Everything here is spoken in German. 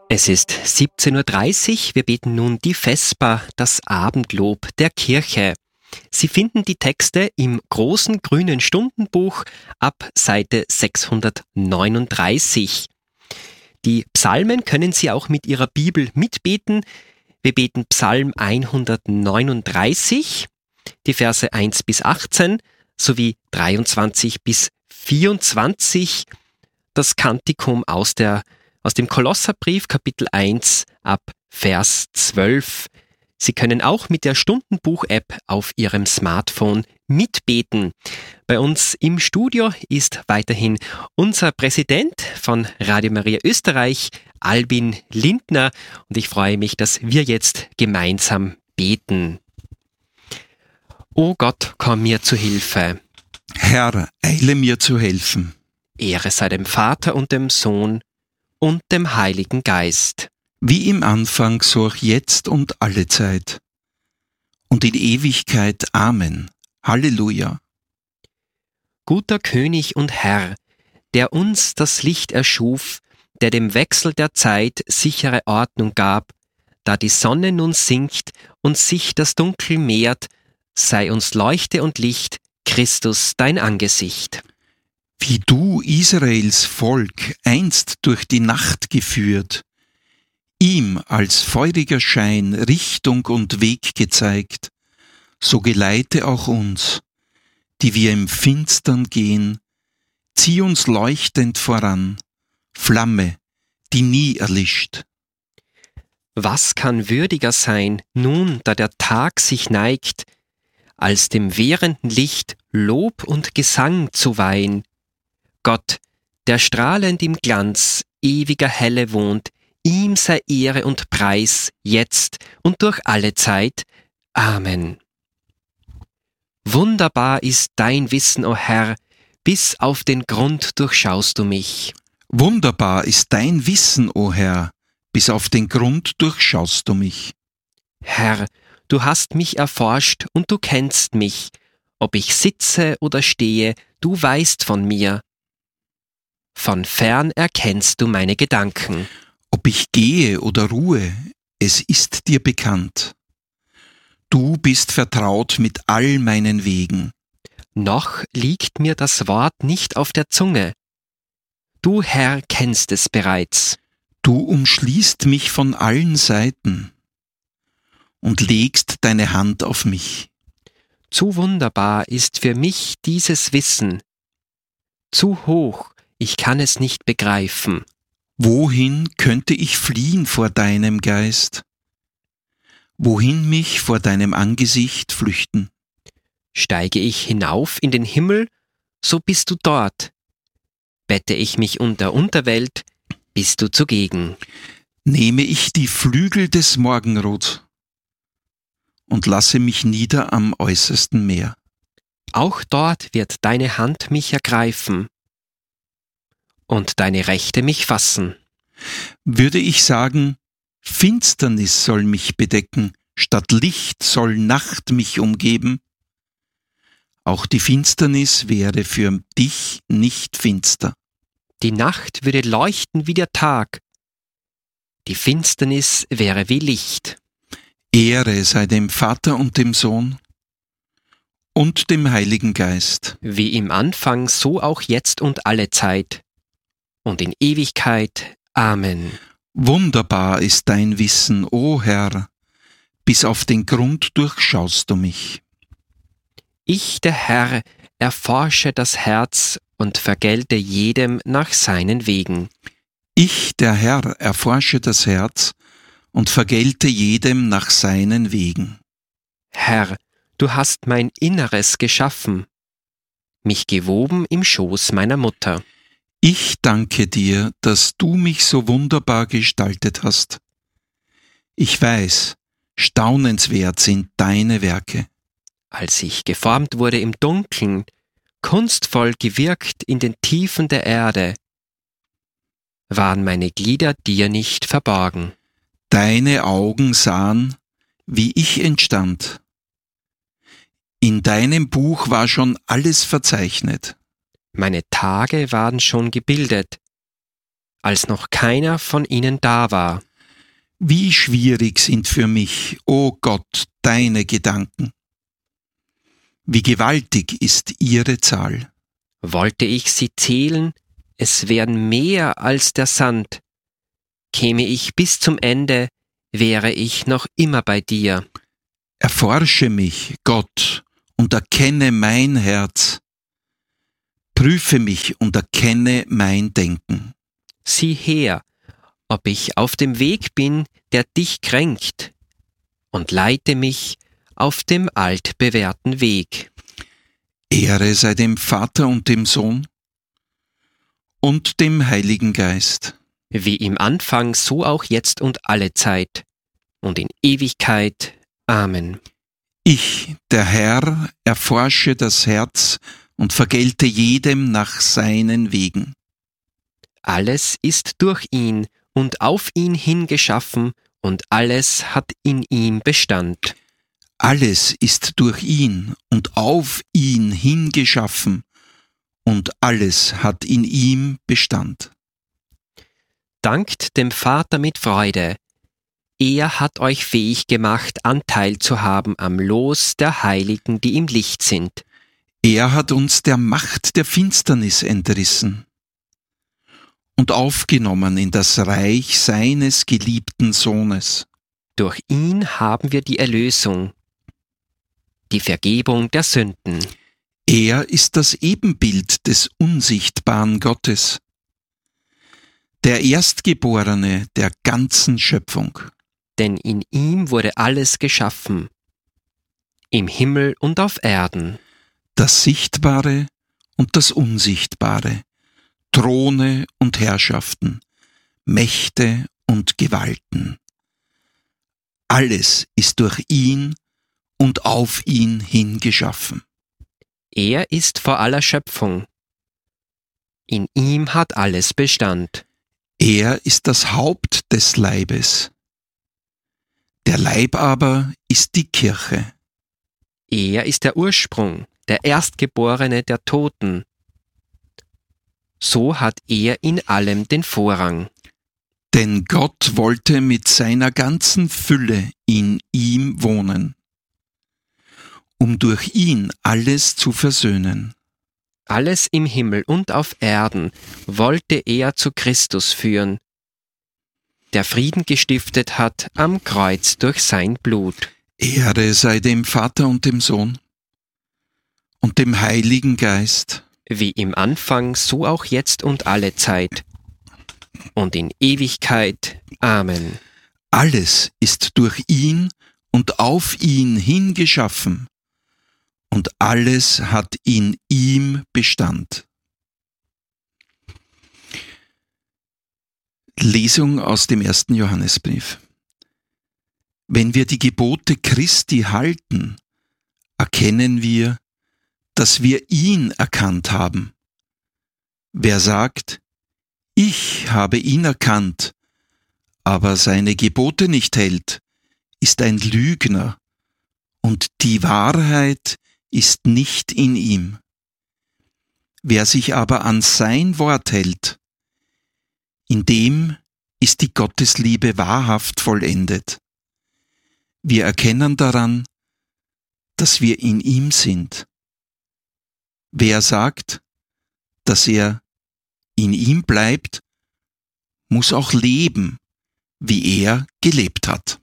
Es ist 17:30 Uhr. Wir beten nun die Vesper, das Abendlob der Kirche. Sie finden die Texte im großen grünen Stundenbuch ab Seite 639. Die Psalmen können Sie auch mit Ihrer Bibel mitbeten. Wir beten Psalm 139, die Verse 1 bis 18 sowie 23 bis 24, das Kantikum aus dem Kolosserbrief, Kapitel 1 ab Vers 12. Sie können auch mit der Stundenbuch-App auf Ihrem Smartphone mitbeten. Bei uns im Studio ist weiterhin unser Präsident von Radio Maria Österreich, Albin Lindner, und ich freue mich, dass wir jetzt gemeinsam beten. O Gott, komm mir zu Hilfe. Herr, eile mir zu helfen. Ehre sei dem Vater und dem Sohn und dem Heiligen Geist. Wie im Anfang, so auch jetzt und alle Zeit. Und in Ewigkeit. Amen. Halleluja. Guter König und Herr, der uns das Licht erschuf, der dem Wechsel der Zeit sichere Ordnung gab, da die Sonne nun sinkt und sich das Dunkel mehrt, sei uns Leuchte und Licht, Christus dein Angesicht. Wie du Israels Volk einst durch die Nacht geführt, ihm als feuriger Schein Richtung und Weg gezeigt, so geleite auch uns, die wir im Finstern gehen, zieh uns leuchtend voran, Flamme, die nie erlischt. Was kann würdiger sein, nun, da der Tag sich neigt, als dem währenden Licht Lob und Gesang zu weihen? Gott, der strahlend im Glanz ewiger Helle wohnt, ihm sei Ehre und Preis, jetzt und durch alle Zeit. Amen. Wunderbar ist dein Wissen, o Herr, bis auf den Grund durchschaust du mich. Wunderbar ist dein Wissen, o Herr, bis auf den Grund durchschaust du mich. Herr, du hast mich erforscht und du kennst mich. Ob ich sitze oder stehe, du weißt von mir. Von fern erkennst du meine Gedanken. Ob ich gehe oder ruhe, es ist dir bekannt. Du bist vertraut mit all meinen Wegen. Noch liegt mir das Wort nicht auf der Zunge. Du, Herr, kennst es bereits. Du umschließt mich von allen Seiten und legst deine Hand auf mich. Zu wunderbar ist für mich dieses Wissen. Zu hoch, ich kann es nicht begreifen. Wohin könnte ich fliehen vor deinem Geist? Wohin mich vor deinem Angesicht flüchten? Steige ich hinauf in den Himmel, so bist du dort. Bette ich mich unter Unterwelt, bist du zugegen. Nehme ich die Flügel des Morgenrots und lasse mich nieder am äußersten Meer. Auch dort wird deine Hand mich ergreifen und deine Rechte mich fassen. Würde ich sagen, Finsternis soll mich bedecken, statt Licht soll Nacht mich umgeben? Auch die Finsternis wäre für dich nicht finster. Die Nacht würde leuchten wie der Tag. Die Finsternis wäre wie Licht. Ehre sei dem Vater und dem Sohn und dem Heiligen Geist. Wie im Anfang, so auch jetzt und alle Zeit. Und in Ewigkeit. Amen. Wunderbar ist dein Wissen, o Herr, bis auf den Grund durchschaust du mich. Ich, der Herr, erforsche das Herz und vergelte jedem nach seinen Wegen. Ich, der Herr, erforsche das Herz und vergelte jedem nach seinen Wegen. Herr, du hast mein Inneres geschaffen, mich gewoben im Schoß meiner Mutter. Ich danke dir, dass du mich so wunderbar gestaltet hast. Ich weiß, staunenswert sind deine Werke. Als ich geformt wurde im Dunkeln, kunstvoll gewirkt in den Tiefen der Erde, waren meine Glieder dir nicht verborgen. Deine Augen sahen, wie ich entstand. In deinem Buch war schon alles verzeichnet. Meine Tage waren schon gebildet, als noch keiner von ihnen da war. Wie schwierig sind für mich, o Gott, deine Gedanken. Wie gewaltig ist ihre Zahl. Wollte ich sie zählen, es wären mehr als der Sand. Käme ich bis zum Ende, wäre ich noch immer bei dir. Erforsche mich, Gott, und erkenne mein Herz. Prüfe mich und erkenne mein Denken. Sieh her, ob ich auf dem Weg bin, der dich kränkt, und leite mich auf dem altbewährten Weg. Ehre sei dem Vater und dem Sohn und dem Heiligen Geist. Wie im Anfang, so auch jetzt und alle Zeit und in Ewigkeit. Amen. Ich, der Herr, erforsche das Herz und vergelte jedem nach seinen Wegen. Alles ist durch ihn und auf ihn hin geschaffen, und alles hat in ihm Bestand. Alles ist durch ihn und auf ihn hin geschaffen, und alles hat in ihm Bestand. Dankt dem Vater mit Freude. Er hat euch fähig gemacht, Anteil zu haben am Los der Heiligen, die im Licht sind. Er hat uns der Macht der Finsternis entrissen und aufgenommen in das Reich seines geliebten Sohnes. Durch ihn haben wir die Erlösung, die Vergebung der Sünden. Er ist das Ebenbild des unsichtbaren Gottes, der Erstgeborene der ganzen Schöpfung. Denn in ihm wurde alles geschaffen, im Himmel und auf Erden. Das Sichtbare und das Unsichtbare, Throne und Herrschaften, Mächte und Gewalten. Alles ist durch ihn und auf ihn hin geschaffen. Er ist vor aller Schöpfung. In ihm hat alles Bestand. Er ist das Haupt des Leibes. Der Leib aber ist die Kirche. Er ist der Ursprung, der Erstgeborene der Toten. So hat er in allem den Vorrang. Denn Gott wollte mit seiner ganzen Fülle in ihm wohnen, um durch ihn alles zu versöhnen. Alles im Himmel und auf Erden wollte er zu Christus führen, der Frieden gestiftet hat am Kreuz durch sein Blut. Ehre sei dem Vater und dem Sohn und dem Heiligen Geist. Wie im Anfang, so auch jetzt und alle Zeit und in Ewigkeit. Amen. Alles ist durch ihn und auf ihn hin geschaffen, und alles hat in ihm Bestand. Lesung aus dem 1. Johannesbrief. Wenn wir die Gebote Christi halten, erkennen wir, dass wir ihn erkannt haben. Wer sagt, ich habe ihn erkannt, aber seine Gebote nicht hält, ist ein Lügner, und die Wahrheit ist nicht in ihm. Wer sich aber an sein Wort hält, in dem ist die Gottesliebe wahrhaft vollendet. Wir erkennen daran, dass wir in ihm sind. Wer sagt, dass er in ihm bleibt, muss auch leben, wie er gelebt hat.